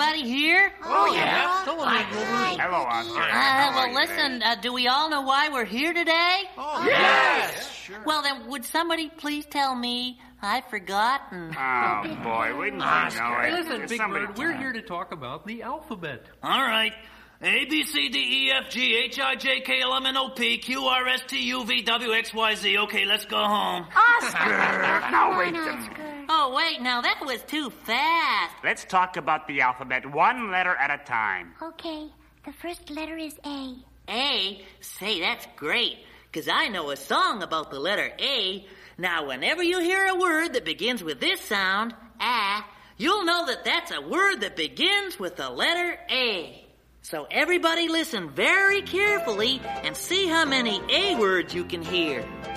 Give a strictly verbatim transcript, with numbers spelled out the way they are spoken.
everybody here? Oh, yeah. Hello, Hello, Oscar. Uh, well, listen, uh, do we all know why we're here today? Oh, Yes! Sure. Well, then, would somebody please tell me? I've forgotten. Oh, boy, wouldn't you know it? Listen, It's Big somebody- Bird, we're here to talk about the alphabet. All right. A, B, C, D, E, F, G, H, I, J, K, L, M, N, O, P, Q, R, S, T, U, V, W, X, Y, Z. Okay, let's go home. Oscar! Now wait a minute. Oh, wait, now that was too fast. Let's talk about the alphabet one letter at a time. Okay, the first letter is A. A? Say, that's great, because I know a song about the letter A. Now, whenever you hear a word that begins with this sound, ah, you'll know that that's a word that begins with the letter A. So everybody listen very carefully and see how many A words you can hear.